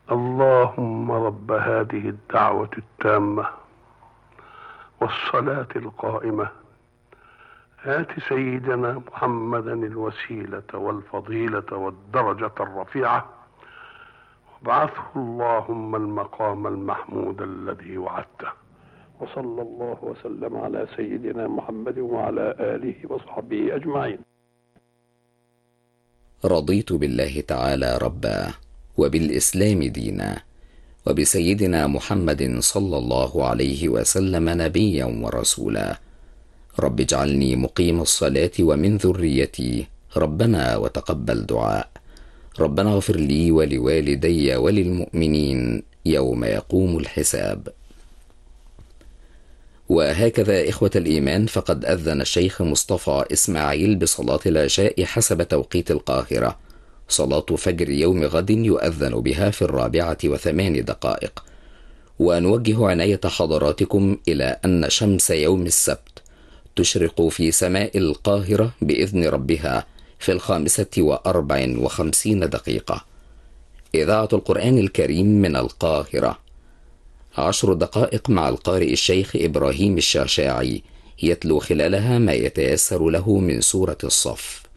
اللهم رب هذه الدعوة التامة والصلاة القائمة آت سيدنا محمدا الوسيلة والفضيلة والدرجة الرفيعة وابعثه اللهم المقام المحمود الذي وعدته. وصلى الله وسلم على سيدنا محمد وعلى آله وصحبه أجمعين. رضيت بالله تعالى ربا وبالإسلام دينا وبسيدنا محمد صلى الله عليه وسلم نبيا ورسولا. رب اجعلني مقيم الصلاة ومن ذريتي ربنا وتقبل دعاء. ربنا اغفر لي ولوالدي وللمؤمنين يوم يقوم الحساب. وهكذا إخوة الإيمان، فقد أذن الشيخ مصطفى إسماعيل بصلاة العشاء حسب توقيت القاهرة، صلاة فجر يوم غد يؤذن بها في 4:08. ونوجه عناية حضراتكم إلى أن شمس يوم السبت تشرق في سماء القاهرة بإذن ربها في 5:54. إذاعة القرآن الكريم من القاهرة. 10 دقائق مع القارئ الشيخ إبراهيم الشعشاعي، يتلو خلالها ما يتيسر له من سورة الصف.